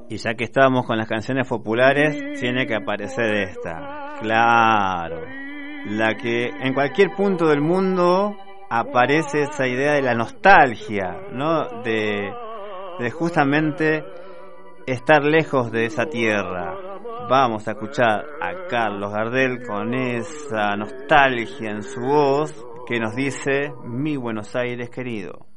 Y ya que estábamos con las canciones populares, tiene que aparecer esta. Claro. La que en cualquier punto del mundo aparece esa idea de la nostalgia, ¿no? De justamente estar lejos de esa tierra. Vamos a escuchar a Carlos Gardel con esa nostalgia en su voz que nos dice: mi Buenos Aires querido.